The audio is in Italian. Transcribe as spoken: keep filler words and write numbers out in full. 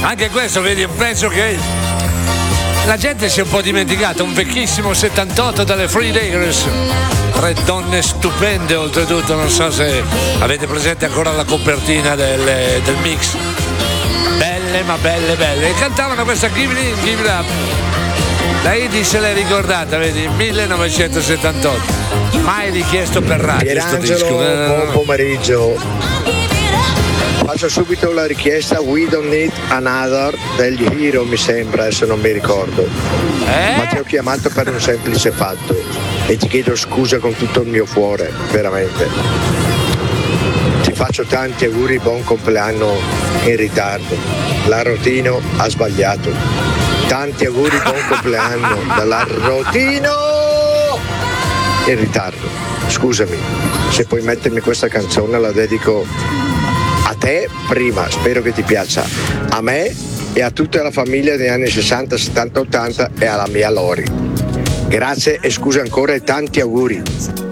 Anche questo, vedi, penso che la gente si è un po' dimenticata. Un vecchissimo settantotto dalle Free Daggers. Tre donne stupende, oltretutto. Non so se avete presente ancora la copertina del, del mix. Belle, ma belle, belle. E cantavano questa Give It In, Give It Up. La Edie se l'è ricordata, vedi, millenovecentosettantotto. Mai richiesto per radio. Pierangelo, buon pomeriggio. Faccio subito la richiesta We Don't Need Another degli Hero, mi sembra, adesso non mi ricordo. Eh? Ma ti ho chiamato per un semplice fatto e ti chiedo scusa con tutto il mio cuore, veramente. Ti faccio tanti auguri, buon compleanno in ritardo. L'Arrotino ha sbagliato. Tanti auguri, buon compleanno dall'Arrotino in ritardo. Scusami, se puoi mettermi questa canzone la dedico a te prima, spero che ti piaccia, a me e a tutta la famiglia degli anni sessanta, settanta, ottanta e alla mia Lori. Grazie e scusa ancora e tanti auguri.